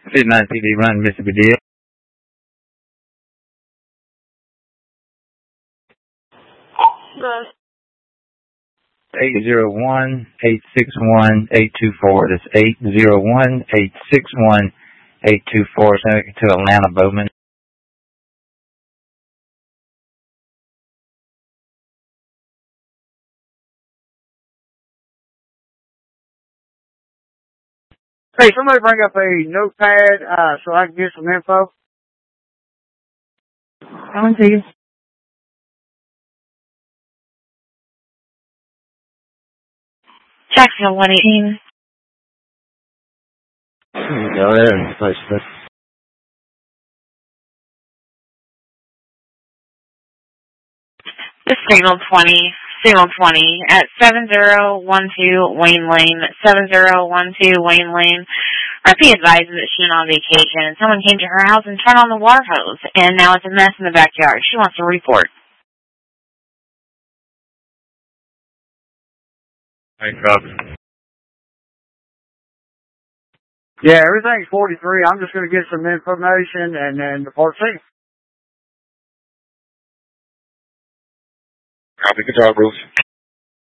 59 PD Run, Mississippi Deal. Yes. 801-861-824. That's 801-861-824. Send it to Atlanta Bowman. Hey, somebody bring up a notepad so I can get some info. Coming to you. Jacksonville 118. Go there. Place this. This is Signal 20 at 7012 Wayne Lane, 7012 Wayne Lane. Our P advises that she's on vacation. Someone came to her house and turned on the water hose, and now it's a mess in the backyard. She wants to report. Hey, copy. Yeah, everything's 43. I'm just going to get some information and then report to you. Copy, good job, Bruce.